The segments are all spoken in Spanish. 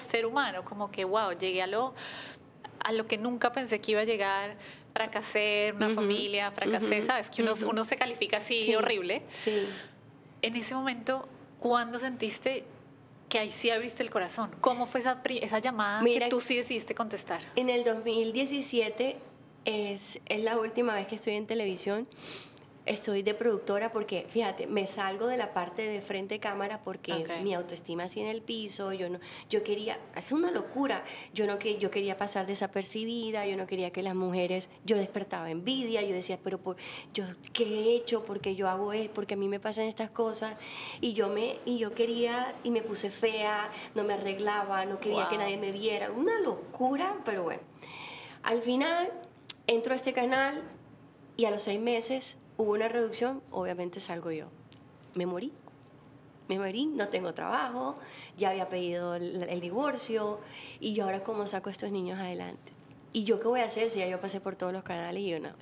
ser humano, como que, wow, llegué a lo que nunca pensé que iba a llegar, fracasé en una familia, fracasé, ¿sabes? Que uno se califica así Sí, horrible. sí. En ese momento, ¿cuándo sentiste que ahí sí abriste el corazón? ¿Cómo fue esa llamada Mira, que tú sí decidiste contestar? en el 2017 es la última vez que estoy en televisión. Estoy de productora porque, fíjate, me salgo de la parte de frente de cámara porque Okay. mi autoestima así en el piso, yo quería, es una locura, yo quería pasar desapercibida, yo no quería que las mujeres, yo despertaba envidia, yo decía, pero yo, ¿qué he hecho? Porque yo hago esto, porque a mí me pasan estas cosas, y yo quería, y me puse fea, no me arreglaba, no quería que nadie me viera, una locura, pero bueno. Al final, entro a este canal y a los 6 meses hubo una reducción, obviamente salgo yo. Me morí, no tengo trabajo, ya había pedido el divorcio, y yo ahora cómo saco a estos niños adelante. ¿Y yo qué voy a hacer si ya yo pasé por todos los canales y yo no?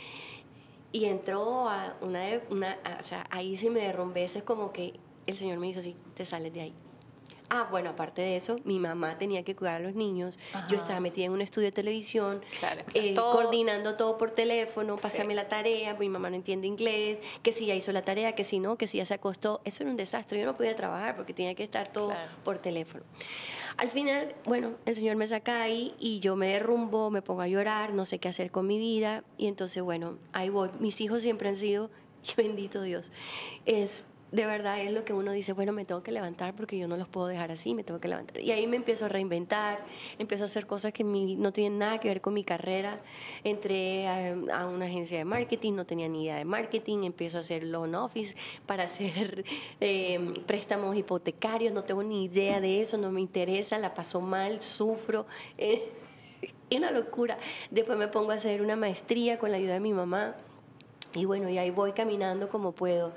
Y entró a o sea, ahí sí me derrumbé, eso es como que el Señor me hizo así, te sales de ahí. Ah, bueno, aparte de eso, mi mamá tenía que cuidar a los niños. Ajá. Yo estaba metida en un estudio de televisión, Claro. coordinando todo por teléfono, pásame Sí. la tarea, mi mamá no entiende inglés, que si ya hizo la tarea, que si no, que si ya se acostó. Eso era un desastre, yo no podía trabajar porque tenía que estar todo por teléfono. Al final, bueno, el Señor me saca ahí y yo me derrumbo, me pongo a llorar, no sé qué hacer con mi vida, y entonces, bueno, ahí voy. Mis hijos siempre han sido, y bendito Dios, de verdad es lo que uno dice, bueno, me tengo que levantar porque yo no los puedo dejar así, me tengo que levantar. Y ahí me empiezo a reinventar, empiezo a hacer cosas que no tienen nada que ver con mi carrera. Entré a una agencia de marketing, no tenía ni idea de marketing, empiezo a hacer loan office para hacer préstamos hipotecarios, no tengo ni idea de eso, no me interesa, la paso mal, sufro. Es una locura. Después me pongo a hacer una maestría con la ayuda de mi mamá. Y bueno, y ahí voy caminando como puedo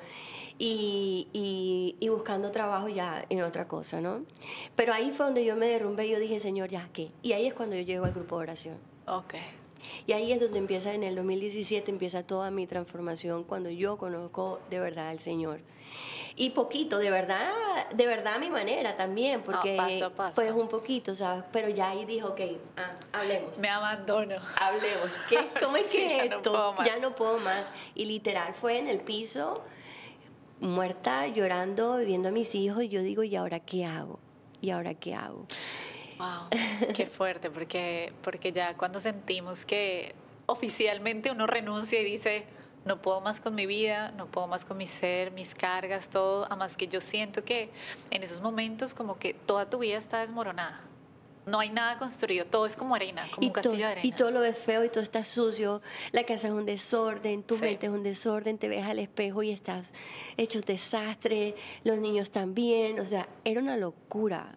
y buscando trabajo ya en otra cosa, ¿no? Pero ahí fue donde yo me derrumbé y yo dije, Señor, ¿ya qué? Y ahí es cuando yo llego al grupo de oración. Ok. Y ahí es donde empieza, en el 2017, empieza toda mi transformación, cuando yo conozco de verdad al Señor. Y poquito, de verdad a mi manera también, porque paso a paso. pues un poquito, ¿sabes? Pero ya ahí dijo, ok, hablemos. Me abandono. Hablemos. ¿Cómo es que Sí, ya esto? no puedo más. Ya no puedo más. Y literal fue en el piso, muerta, llorando, viendo a mis hijos, y yo digo, ¿y ahora qué hago? ¿Y ahora qué hago? Wow, qué fuerte, porque ya cuando sentimos que oficialmente uno renuncia y dice, no puedo más con mi vida, no puedo más con mi ser, mis cargas, todo, además que yo siento que en esos momentos como que toda tu vida está desmoronada. No hay nada construido, todo es como arena, como un castillo de arena. Y todo lo ves feo y todo está sucio, la casa es un desorden, tu mente es un desorden, te ves al espejo y estás hecho desastre, los niños también, o sea, era una locura.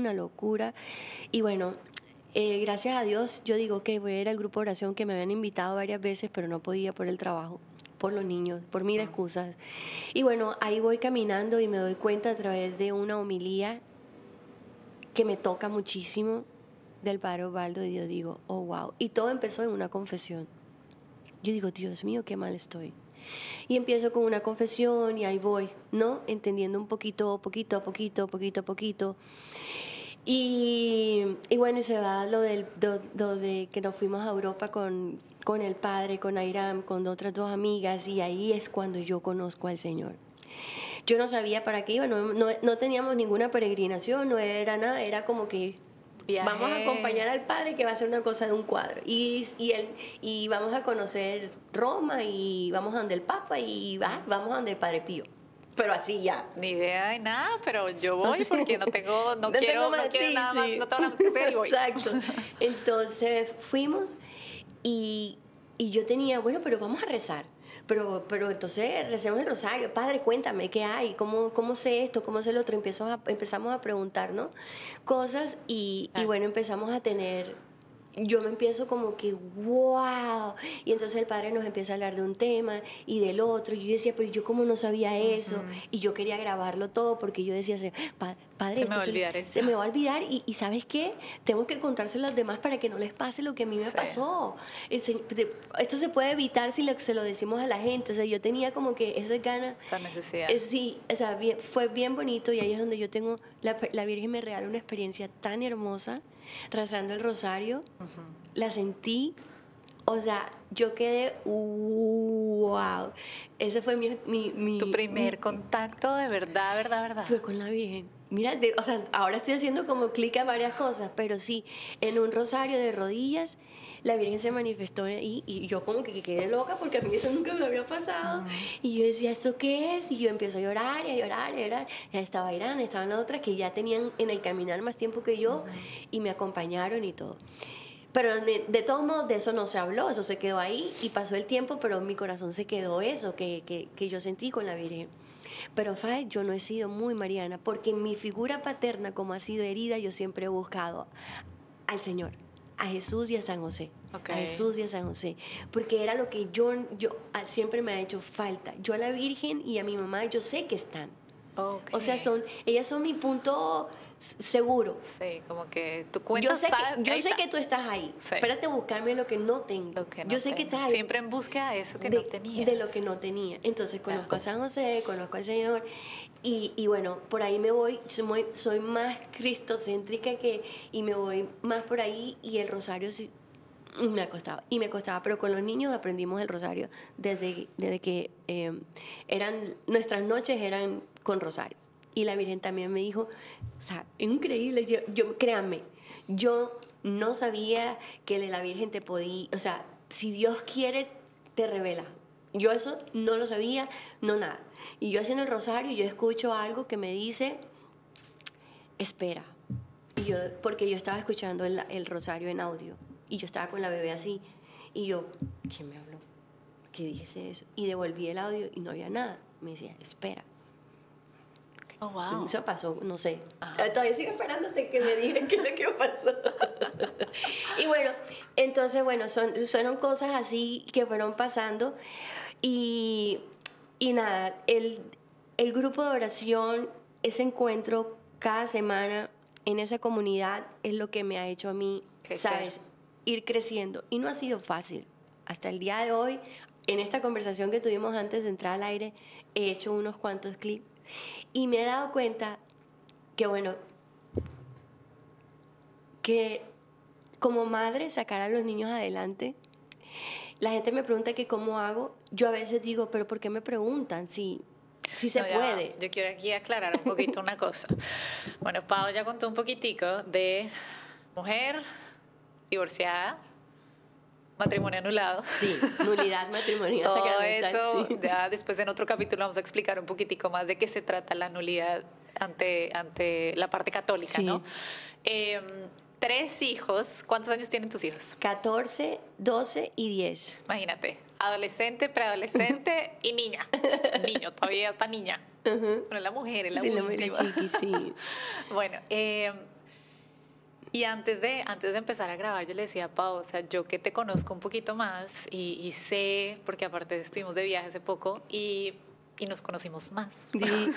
Y bueno, gracias a Dios, yo digo que voy a ir al grupo de oración, que me habían invitado varias veces, pero no podía por el trabajo, por los niños, por mil excusas. Y bueno, ahí voy caminando y me doy cuenta a través de una homilía que me toca muchísimo, del padre Osvaldo, y yo digo, oh wow. Y todo empezó en una confesión. Yo digo, Dios mío, qué mal estoy. Y empiezo con una confesión y ahí voy, ¿no? Entendiendo un poquito a poquito. Y bueno, y se va lo de que nos fuimos a Europa con el padre, con Airam, con otras dos amigas, y ahí es cuando yo conozco al Señor. Yo no sabía para qué iba, no teníamos ninguna peregrinación, no era nada, era como que vamos a acompañar al padre, que va a hacer una cosa de un cuadro, y vamos a conocer Roma, y vamos a donde el Papa, y vamos a donde el Padre Pío. Pero así ya. Ni idea de nada, pero yo voy porque no quiero nada más, no tengo nada más que hacer y voy. Exacto. Entonces fuimos y yo tenía, bueno, pero vamos a rezar. Pero entonces recemos el rosario. Padre, cuéntame, ¿qué hay? ¿Cómo sé esto? ¿Cómo sé lo otro? Empezamos a preguntar, ¿no? Cosas y bueno, empezamos a tener... Yo me empiezo como que, wow. Y entonces el padre nos empieza a hablar de un tema y del otro. Y yo decía, pero yo como no sabía eso. Y yo quería grabarlo todo porque yo decía, Padre, Se me va a olvidar esto. se me va a olvidar y ¿sabes qué? Tengo que contárselo a los demás para que no les pase lo que a mí me Sí. pasó. Esto se puede evitar si se lo decimos a la gente. O sea, yo tenía como que esas ganas. Esa necesidad. Sí, o sea, fue bien bonito y ahí es donde yo tengo, la Virgen me regala una experiencia tan hermosa, rezando el rosario. La sentí, o sea, yo quedé, wow. Ese fue Tu primer contacto de verdad, verdad, verdad. fue con la Virgen. Mira, o sea, ahora estoy haciendo como clic a varias cosas, pero sí, en un rosario de rodillas, la Virgen se manifestó ahí y yo como que quedé loca porque a mí eso nunca me había pasado. Y yo decía, ¿esto qué es? Y yo empiezo a llorar y a llorar y a llorar. Ya estaba Irán, estaban otras que ya tenían en el caminar más tiempo que yo y me acompañaron y todo. Pero de todos modos de eso no se habló, eso se quedó ahí y pasó el tiempo, pero en mi corazón se quedó eso que yo sentí con la Virgen. Pero, Faye, yo no he sido muy mariana, porque en mi figura paterna, como ha sido herida, yo siempre he buscado al Señor, a Jesús y a San José. Okay. A Jesús y a San José. Porque era lo que yo siempre me ha hecho falta. Yo a la Virgen y a mi mamá, yo sé que están. Okay. O sea, ellas son mi punto seguro. Sí, como que tu cuenta yo sé que tú estás ahí. Sí. Espérate a buscarme lo que no tengo. Lo que no yo sé tengo. que estás ahí. Siempre en búsqueda de eso que no tenías. De lo que no tenía. Entonces conozco a San José, conozco al Señor. Y bueno, por ahí me voy. Soy más cristocéntrica y me voy más por ahí. Y el rosario sí me costaba. Y me costaba. Pero con los niños aprendimos el rosario desde que nuestras noches eran con rosario. Y la Virgen también me dijo, o sea, es increíble, créanme, yo no sabía que la Virgen te podía, o sea, si Dios quiere, te revela. Yo eso no lo sabía, no nada. Y yo haciendo el rosario, yo escucho algo que me dice, espera. Porque yo estaba escuchando el rosario en audio, y yo estaba con la bebé así, y yo, ¿quién me habló? ¿Qué dice eso? Y devolví el audio y no había nada. Me decía, espera. Oh, wow. Eso pasó, no sé. Todavía sigo esperándote que me digan qué es lo que pasó. Y bueno, entonces, bueno, son cosas así que fueron pasando. Y nada, el grupo de oración, ese encuentro cada semana en esa comunidad es lo que me ha hecho a mí, crecer. ¿sabes? Ir creciendo. Y no ha sido fácil. Hasta el día de hoy, en esta conversación que tuvimos antes de entrar al aire, he hecho unos cuantos clips. Y me he dado cuenta que, bueno, que como madre sacar a los niños adelante, la gente me pregunta que cómo hago, yo a veces digo, pero ¿por qué me preguntan si se puede? Yo quiero aquí aclarar un poquito una cosa. Bueno, Pau ya contó un poquitico de mujer divorciada, matrimonio anulado. Sí, nulidad matrimonial. Todo eso, sí. ya después en otro capítulo vamos a explicar un poquitico más de qué se trata la nulidad ante la parte católica, sí. ¿No? 3 hijos. ¿Cuántos años tienen tus hijos? 14, 12 y 10. Imagínate, adolescente, preadolescente y niña. Niño, todavía está niña. Bueno, la mujer es la última. La chiqui, sí. Bueno, y antes de empezar a grabar, yo le decía a Pau, o sea, yo que te conozco un poquito más y sé, porque aparte estuvimos de viaje hace poco y nos conocimos más. Sí.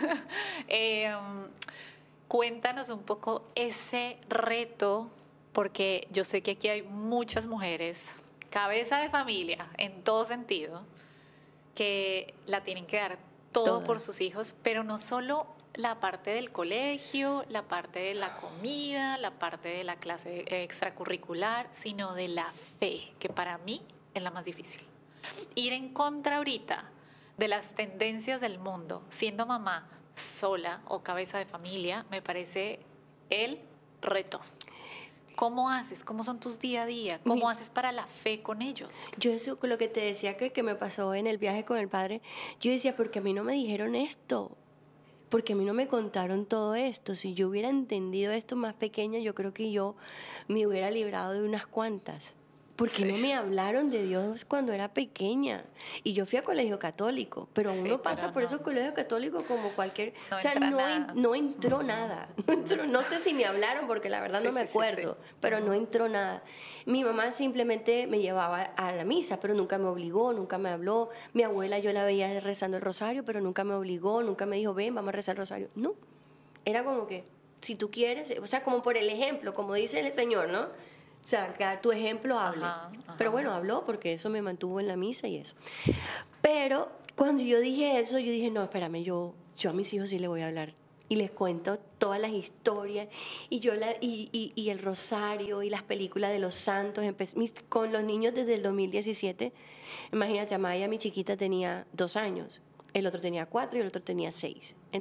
Cuéntanos un poco ese reto, porque yo sé que aquí hay muchas mujeres, cabeza de familia, en todo sentido, que la tienen que dar todo por sus hijos, pero no solo la parte del colegio, la parte de la comida, la parte de la clase extracurricular, sino de la fe, que para mí es la más difícil. Ir en contra ahorita de las tendencias del mundo, siendo mamá sola o cabeza de familia, me parece el reto. ¿Cómo haces? ¿Cómo son tus día a día? ¿Cómo haces para la fe con ellos? Yo eso, lo que te decía que me pasó en el viaje con el padre, yo decía, ¿por qué a mí no me dijeron esto? Porque a mí no me contaron todo esto. Si yo hubiera entendido esto más pequeña, yo creo que yo me hubiera librado de unas cuantas. Porque no me hablaron de Dios cuando era pequeña. Y yo fui a colegio católico, pero uno pasa por esos colegios católicos como cualquier... No, o sea, no entró nada. No sé si me hablaron, porque la verdad no me acuerdo, pero no entró nada. Mi mamá simplemente me llevaba a la misa, pero nunca me obligó, nunca me habló. Mi abuela yo la veía rezando el rosario, pero nunca me obligó, nunca me dijo, ven, vamos a rezar el rosario. No, era como que si tú quieres, o sea, como por el ejemplo, como dice el Señor, ¿no? O sea, que tu ejemplo hable. Pero bueno, habló porque eso me mantuvo en la misa y eso. Pero cuando yo dije eso, yo dije, no, espérame, yo a mis hijos sí les voy a hablar. Y les cuento todas las historias y el rosario y las películas de los santos. Con los niños desde el 2017. Imagínate, Amaya, mi chiquita, tenía 2 años. El otro tenía 4 y el otro tenía 6.